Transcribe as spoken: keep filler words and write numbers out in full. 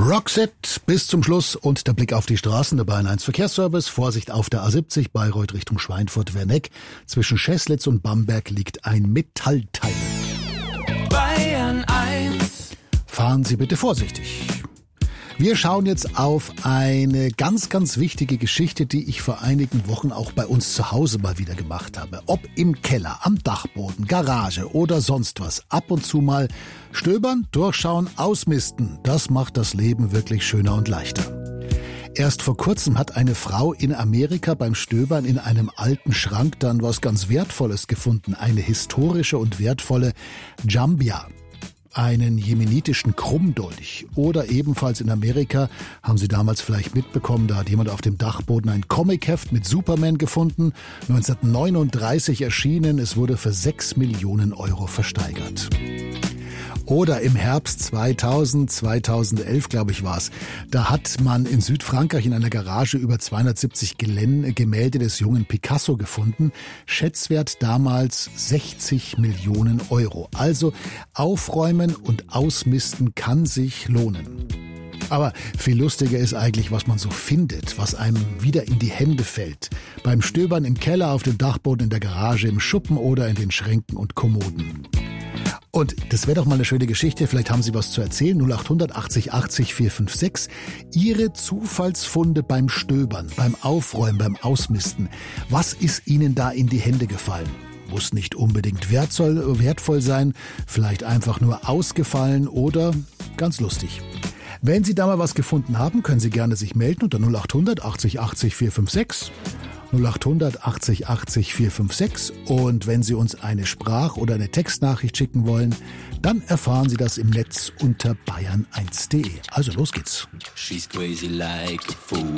Roxette bis zum Schluss und der Blick auf die Straßen. Der Bayern eins Verkehrsservice. Vorsicht auf der A siebzig, Bayreuth Richtung Schweinfurt-Werneck. Zwischen Scheßlitz und Bamberg liegt ein Metallteil. Bayern eins. Fahren Sie bitte vorsichtig. Wir schauen jetzt auf eine ganz, ganz wichtige Geschichte, die ich vor einigen Wochen auch bei uns zu Hause mal wieder gemacht habe. Ob im Keller, am Dachboden, Garage oder sonst was. Ab und zu mal stöbern, durchschauen, ausmisten. Das macht das Leben wirklich schöner und leichter. Erst vor kurzem hat eine Frau in Amerika beim Stöbern in einem alten Schrank dann was ganz Wertvolles gefunden. Eine historische und wertvolle Jambia. Einen jemenitischen Krummdolch. Oder ebenfalls in Amerika, haben Sie damals vielleicht mitbekommen, da hat jemand auf dem Dachboden ein Comicheft mit Superman gefunden, neunzehnhundertneununddreißig erschienen, es wurde für sechs Millionen Euro versteigert. Oder im Herbst zweitausend, zweitausendelf, glaube ich, war es. Da hat man in Südfrankreich in einer Garage über zweihundertsiebzig Gemälde des jungen Picasso gefunden. Schätzwert damals sechzig Millionen Euro. Also aufräumen und ausmisten kann sich lohnen. Aber viel lustiger ist eigentlich, was man so findet, was einem wieder in die Hände fällt. Beim Stöbern im Keller, auf dem Dachboden, in der Garage, im Schuppen oder in den Schränken und Kommoden. Und das wäre doch mal eine schöne Geschichte, vielleicht haben Sie was zu erzählen, null acht hundert achtzig achtzig vier fünf sechs. Ihre Zufallsfunde beim Stöbern, beim Aufräumen, beim Ausmisten. Was ist Ihnen da in die Hände gefallen? Muss nicht unbedingt wertvoll, wertvoll sein, vielleicht einfach nur ausgefallen oder ganz lustig. Wenn Sie da mal was gefunden haben, können Sie gerne sich melden unter null acht hundert achtzig achtzig vier fünf sechs. null acht hundert achtzig achtzig vier fünf sechs. Und wenn Sie uns eine Sprach- oder eine Textnachricht schicken wollen, dann erfahren Sie das im Netz unter bayern eins punkt de. Also los geht's. She's crazy like a fool.